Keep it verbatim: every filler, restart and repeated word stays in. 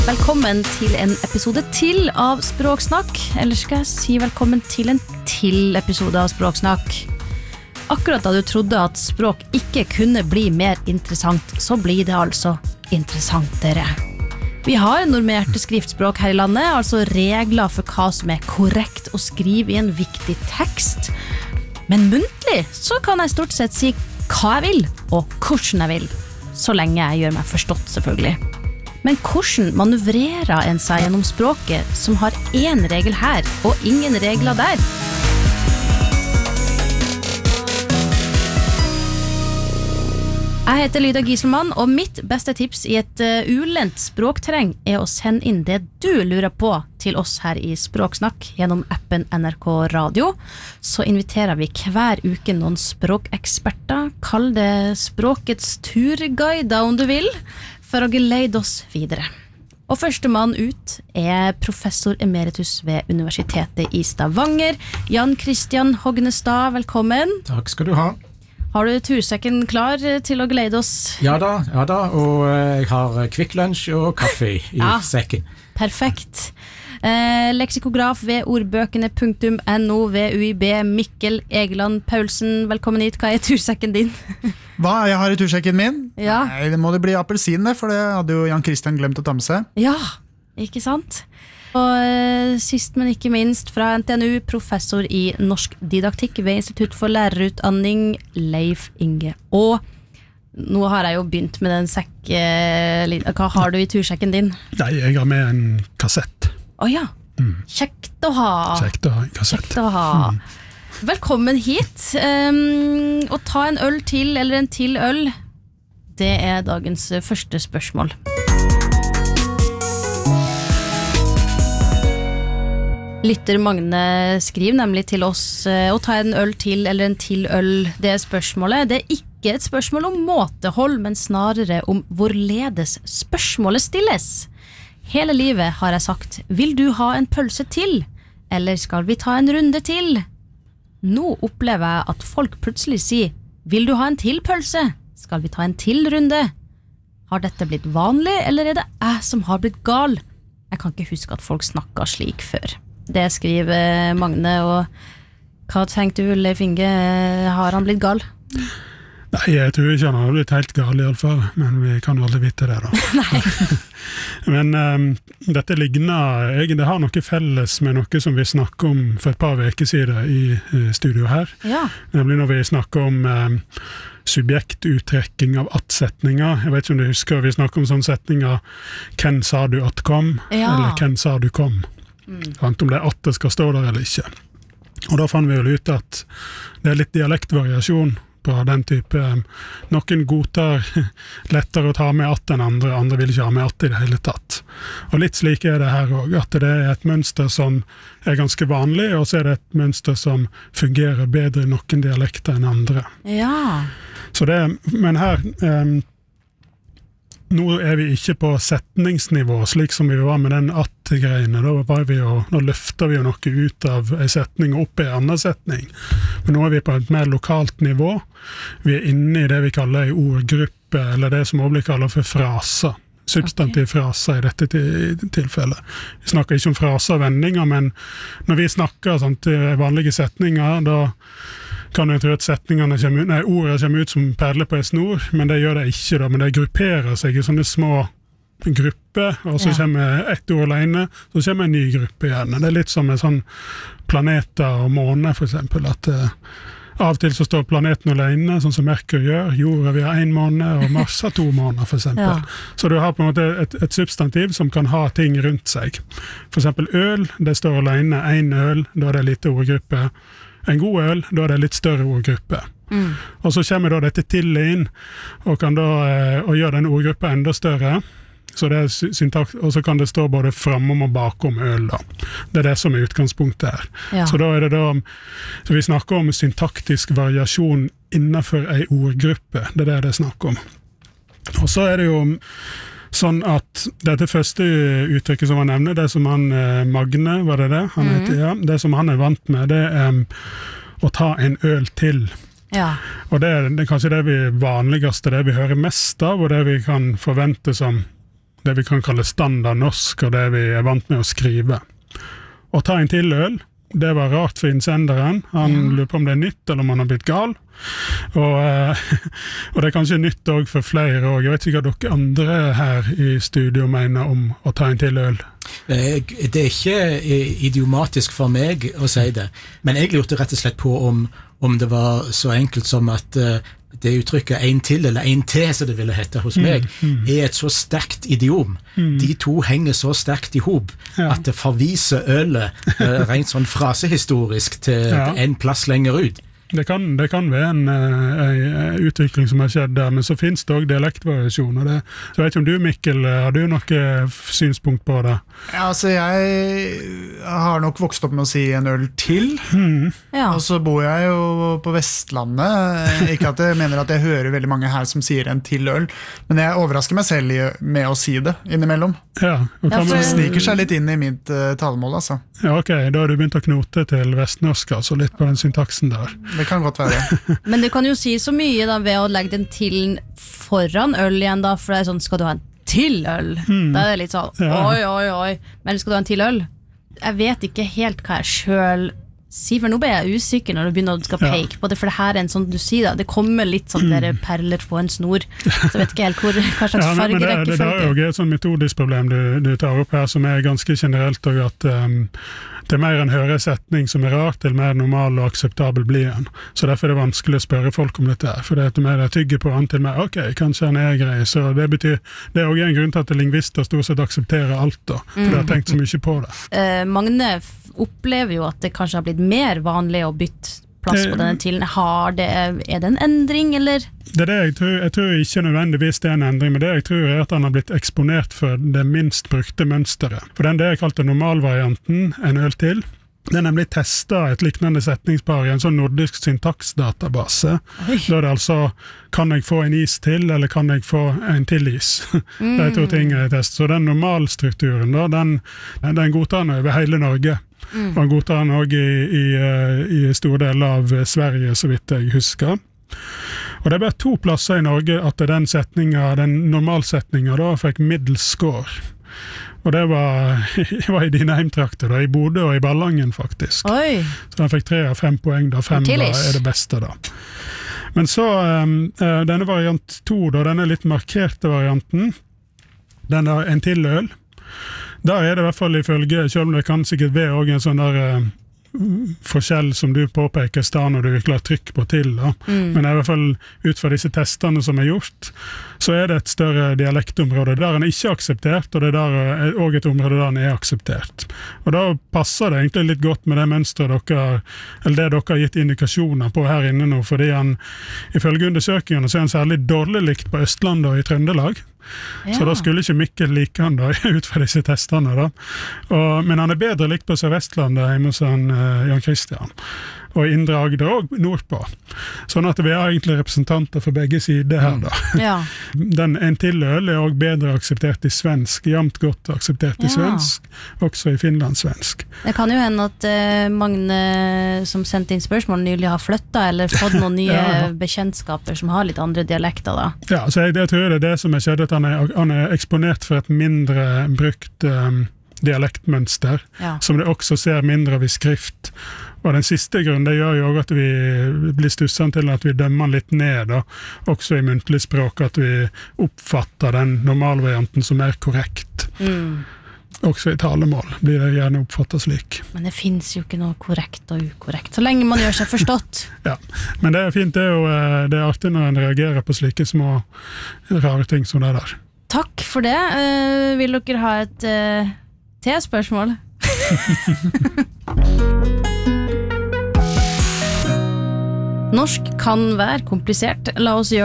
Velkommen til en episode til av Språksnakk, eller skal jeg si velkommen til en til episode av Språksnakk. Akkurat da du trodde at språk ikke kunne bli mer interessant, så blir det altså interessantere. Vi har normerte skriftspråk her i landet, altså regler for hva som er korrekt å skrive i en viktig tekst. Men muntlig så kan jeg stort sett si hva jeg vil, og hvordan jeg vil, så lenge jeg gjør meg forstått selvfølgelig. Men hvordan manøvrerer en seg gjennom språket som har en regel her og ingen regler der? Jeg heter Lydia Gieselmann, og mitt beste tips i et uh, ulendt språkterreng er å sende inn det du lurer på til oss her i Språksnakk gjennom appen N R K Radio. Så inviterer vi hver uke noen språkeksperter, kall det språkets turguider om du vil, for å geleide oss videre. Og første mann ut er professor emeritus ved Universitetet i Stavanger, Jan Christian Hognestad, velkommen. Takk skal du ha. Har du tursekken klar til å geleide oss? Ja da, ja da, og jeg har Kvikk Lunsj og kaffe i ja, sekken. Perfekt. Eh, leksikograf ved ordbøkene punktum no ved U I B, Mikkel Egeland Paulsen, velkommen hit. Hva er tursekken din? Hva jeg har i tursekken min? Ja. Nei, det må det bli appelsin, for det hadde jo Jan Christian glemt å ta med seg. Ja, ikke sant? Og eh, sist, men ikke minst, fra N T N U, professor i norsk didaktikk ved Institutt for lærerutdanning, Leif Inge. Og nå har jeg jo begynt med den sekk... Eh, hva har du i tursekken din? Nei, jeg har med en kassett. Åja, oh, mm. Kjekt å ha. Kjekt å ha en kassett. Kjekt å ha. Mm. Velkommen hit. Um, å ta en øl til, eller en til øl, det er dagens første spørsmål. Lytter Magne skriver nemlig til oss å ta en øl til eller en til øl. Det er spørsmålet. Det er ikke et spørsmål om måtehold, men snarere om hvorledes spørsmålet stilles. Hele livet har jeg sagt, vil du ha en pølse til? Eller skal vi ta en runde til? Nå opplever jeg at folk plutselig sier, vil du ha en til pølse? Skal vi ta en til runde? Har dette blitt vanlig, eller er det jeg som har blitt gal? Jeg kan ikke huske at folk snakket slik før. Det skriver Magne, og hva tenkte du, Leif Inge, har han blitt gal? Nei, jeg tror ikke han har blitt helt gal i alle fall, men vi kan jo aldri vite det da. Nei. Men um, dette ligner, egentlig har noe felles med noe som vi snakket om for et par veker siden i uh, studio her. Ja. Nemlig når vi snakker om um, subjektuttrekking av at-setninger. Jeg vet ikke om du husker, vi snakker om sånne setninger, «Hvem sa du at kom?» Ja. eller «Hvem sa du kom?» Mm. Om det er at det skal stå der eller ikke. Og da fant vi jo ut at det er litt dialektvariasjon på den type. Noen godtar lettere å ta med at enn andre, andre vil ikke ha med at i det hele tatt. Og litt slik er det her også, at det er et mønster som er ganske vanlig, og så er det et mønster som fungerer bedre i noen dialekter enn andre. Ja. Så det, men her... Um, Nå er vi ikke på setningsnivå, slik som vi var med den at-greiene. Da, var vi jo, da løfter vi jo noe ut av en setning og opp i en annen setning. Men nå er vi på et mer lokalt nivå. Vi er inne i det vi kaller en ordgruppe, eller det som også blir kallet for fraser. Substantiv okay. fraser i dette tilfellet. Vi snakker ikke om fraser og vendinger, men når vi snakker sånt, vanlige setninger, da kan du tro at setningene kommer ut, nei, ordene kommer ut som perler på en snor, men det gjør det ikke da, men det grupperer seg i sånne små grupper, og så ja. Kommer ett ord alene, så kommer en ny gruppe igjen. Det er litt som en sånn planeter og måne for eksempel, at uh, av og til så står planeten alene, sånn som Merkur gjør, jorda vi har en måned, og Mars har to måneder for eksempel. Ja. Så du har på en måte et, et substantiv som kan ha ting rundt seg. For eksempel øl, det står alene, en øl, da er det lite ordgruppe. En god øl, da er det litt større ordgruppe. Mm. Og så kommer da dette til inn, og kan da og gjøre den ordgruppa enda større, så det er syntakt, og så kan det stå både framom og bakom øl da. Det er det som er utgangspunktet her. Ja. Så da er det da, så vi snakker om syntaktisk variasjon innenfor en ordgruppe, det er det det er snakk om. Og så er det jo sånn at dette første uttrykket som han nevner, det som han, Magne, var det det? Han heter, ja, det som han er vant med, det er um, å ta en øl til. Ja. Og det er, det er kanskje det vi vanligste, det vi hører mest av, og det vi kan forvente som det vi kan kalle standard norsk, og det vi er vant med å skrive. Å ta en til øl, det var rart for innsenderen. Han ja. lurer på om det er nytt, eller om han har blitt gal. Og, eh, og det er kanskje nytt også for flere, og jeg vet ikke hva dere andre her i studio mener om å ta en til øl. Det er ikke idiomatisk for meg å si det, men jeg lurte rett og slett på om, om det var så enkelt som at uh, det uttrykket en til eller en til, som det ville hette hos meg, mm, mm. er et så sterkt idiom. Mm. De to henger så sterkt i hop ja. at det forviser ølet uh, rent sånn frasehistorisk til ja. en plass lenger ut. Det kan, det kan være en, en utvikling som har skjedd der, men så finnes det også dialektvariasjoner. Det. Så jeg vet ikke om du, Mikkel, har du noe synspunkt på det? Ja, altså jeg har nok vokst opp med å si en øl til, mm. ja. og så bor jeg jo på Vestlandet. Ikke at jeg mener at jeg hører veldig mange her som sier en til øl, men jeg overrasker meg selv med å si det innimellom. Ja, og ja, for det sniker seg litt inn i mitt uh, talemål, altså. Ja, ok, da har du begynt å knote til vestnorsk, altså litt på den syntaksen der. Det kan godt være. Men du kan jo si så mye da ved å legge den til foran øl igjen da, for det er sånn, skal du ha en til øl? Mm. Da er det litt sånn, ja. oi, oi, oi, men skal du ha en til øl? Jeg vet ikke helt hva jeg selv sier, for nå ble jeg usikker når du begynner å skal peke ja. på det, for det her er en sånn, du sier da, det kommer litt sånn mm. der perler på en snor, så jeg vet ikke helt hvor, hva slags ja, farge det, det, det er jo et sånn metodisk problem du, du tar opp her, som er ganske generelt, og at um, det er mer en høresetning som er rart, til mer normal og akseptabel blir en. Så derfor er det vanskelig å spørre folk om dette her, for det er mer tygge på han til mer, ok, kanskje han er grei, så det betyr, det er også en grunn til at lingvister stort sett aksepterer alt da, for mm. de har tenkt så mye på det. Uh, Magne opplever jo at det kanskje har blitt mer vanlig å bytte plass på denne til. Har det, er det en endring, eller? Det er det jeg tror, jeg tror ikke nødvendigvis det er en endring, men det jeg tror er at han har blitt eksponert for det minst brukte mønsteret. For den det jeg kalte normalvarianten, en øl til, det er nemlig testet et liknende setningspar i en sånn nordisk syntaksdatabase. Oi. Da er det altså, kan jeg få en is til, eller kan jeg få en til is? Mm. Det er to ting jeg tester. Så den normalstrukturen, da, den, den godtar han over hele Norge. Mm. Og han godtar han også i, i, i store deler av Sverige, så vidt jeg husker. Og det er bare to plasser i Norge at den setningen, den normalsetningen da, fikk middels score. Og det var, var i dine heimtrakter, da, i Bodø og i Ballangen faktisk. Oi. Så han fikk tre av fem poeng, da fem da er det beste da. Men så, um, denne variant to, da, denne litt markerte varianten, den er en til øl. Der er det i hvert fall ifølge, selv om det kan sikkert være også en sånn der uh, forskjell som du påpeker sted når du virkelig har trykk på til da. Mm. Men i hvert fall ut fra disse testene som er gjort, så er det et større dialektområde der han ikke er akseptert, og det der er også et område der han er akseptert. Og da passer det egentlig litt godt med det mønstret dere, eller det dere har gitt indikasjoner på her inne nå, fordi han, ifølge undersøkingene, så er han særlig dårlig likt på Østlandet og i Trøndelag. Ja. Så da skulle ikke Mikkel like han da, ut fra disse testene da. Og, men han er bedre likt på Sør-Vestlandet hjemme hos han, uh, Jan Christian. Og Indre Agder og nordpå. Sånn at vi har egentlig representanter for begge sider her da. Ja. Den en til øl er også bedre akseptert i svensk, jamt godt akseptert i ja. svensk, også i finlandssvensk. Det kan jo hende at uh, Magne som sendte inn spørsmål nylig har flyttet, eller fått noen nye ja. bekjentskaper som har litt andre dialekter da. Ja, så jeg, jeg tror det er det som er skjedd, at han er, han er eksponert for et mindre brukt um, dialektmønster, ja. som det også ser mindre av i skrift. Og den siste grunnen, det gjør jo også at vi blir stusset til at vi dømmer litt ned, da, også i muntlig språk, at vi oppfatter den normalvarianten som er korrekt. Mm. Også i talemål blir det gjerne oppfattet slik. Men det finnes jo ikke noe korrekt og ukorrekt, så lenge man gjør seg forstått. Ja, men det er fint, det er jo det er artig når en reagerer på slike små rare ting som det der. Takk for det. Uh, vil dere ha et uh, til-spørsmål? Norsk kan være komplisert. La oss gjøre